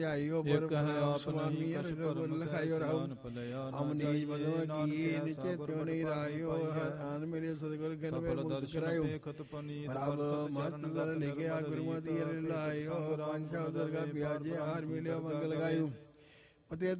ਆਇਓ ਪਰ ਸੁਆਮੀ ਅਰਗ ਗੁਰ ਲਖਾਇਓ ਰਾਉ ਅਮਨੀਜ ਬਦਵਾ ਕੀ ਨਿਚੇ ਤਿਉ ਨਹੀਂ ਰਾਇਓ ਹਰ ਆਨ ਮੇਰੇ ਸਤਿਗੁਰ ਗਨ ਵੇ ਮੁਕਤ ਕਰਾਇਓ ਪ੍ਰਭ ਮਸਤ ਦਰ ਲਿਖਿਆ ਗੁਰਮਤਿ ਲਾਇਓ ਪੰਜ ਸ਼ਬਦ ਦਰਗਾ ਪਿਆਜੇ ਹਾਰ ਮਿਲਿਓ ਮੰਗਲ ਗਾਇਓ ਅਤੇ